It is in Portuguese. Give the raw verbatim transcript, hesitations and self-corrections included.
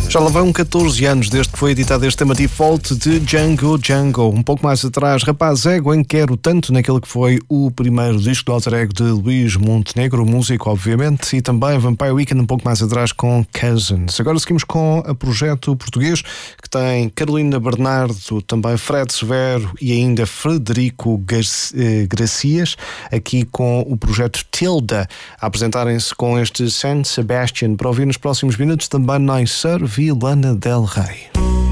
Já lá vão catorze anos desde que foi editado este tema Default de Django Django. Um pouco mais atrás, Rapaz Égua, Quero Tanto, naquele que foi o primeiro disco do alter ego de Luís Montenegro, músico, obviamente, e também Vampire Weekend, um pouco mais atrás com Cousins. Agora seguimos com a projeto português, que tem Carolina Bernardo, também Fred Severo e ainda Frederico Gracias, aqui com o projeto Tilda, a apresentarem-se com este San Sebastian, para ouvir nos próximos minutos também Nicer, Lana Del Rey.